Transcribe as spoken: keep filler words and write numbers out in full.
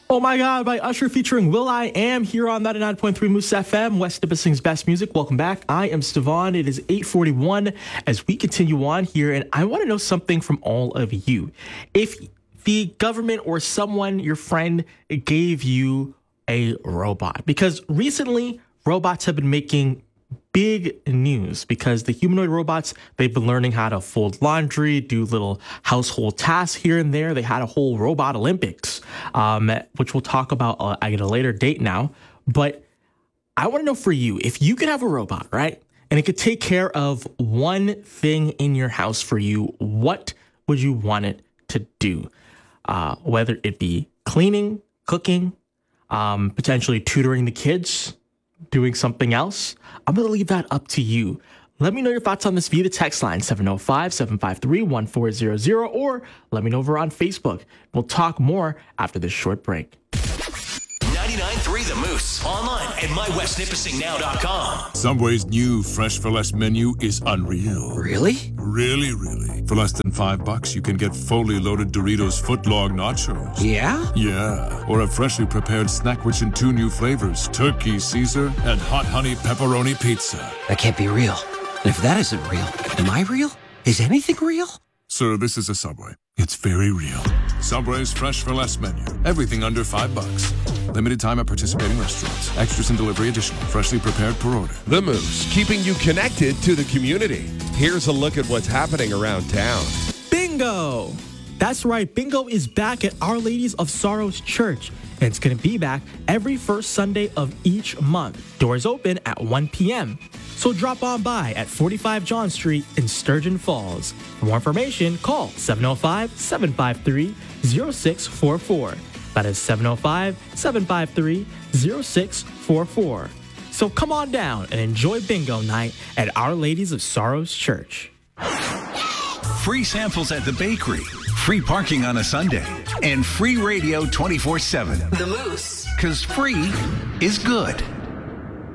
Oh My God by Usher featuring Will I Am here on ninety-nine point three Moose F M, West Nipissing's best music. Welcome back. I am Stevan. It is eight forty-one as we continue on here, and I want to know something from all of you. If the government or someone, your friend, gave you a robot, because recently robots have been making big news because the humanoid robots, they've been learning how to fold laundry, do little household tasks here and there. They had a whole robot Olympics, um, which we'll talk about uh, at a later date now. But I want to know for you, if you could have a robot, right, and it could take care of one thing in your house for you, what would you want it to do? Uh, whether it be cleaning, cooking, um, potentially tutoring the kids, doing something else. I'm going to leave that up to you. Let me know your thoughts on this via the text line seven oh five, seven five three, one four zero zero, or let me know over on Facebook. We'll talk more after this short break. ninety-nine point three The Moose. Online at my west nipissing now dot com. Subway's new Fresh for Less menu is unreal. Really? Really, really. For less than five bucks, you can get fully loaded Doritos footlong nachos. Yeah? Yeah. Or a freshly prepared snack rich in two new flavors, turkey Caesar and hot honey pepperoni pizza. That can't be real. And if that isn't real, am I real? Is anything real? Sir, this is a Subway. It's very real. Subway's Fresh for Less menu. Everything under five bucks. Limited time at participating restaurants. Extras and delivery additional. Freshly prepared per order. The Moose, keeping you connected to the community. Here's a look at what's happening around town. Bingo! That's right, Bingo is back at Our Ladies of Sorrows Church, and it's going to be back every first Sunday of each month. Doors open at one p.m. So drop on by at forty-five John Street in Sturgeon Falls. For more information, call seven oh five, seven five three, oh six four four. That is seven oh five, seven five three, oh six four four. So come on down and enjoy Bingo night at Our Ladies of Sorrows Church. Free samples at the bakery, free parking on a Sunday, and free radio twenty-four seven. The Moose. Because free is good.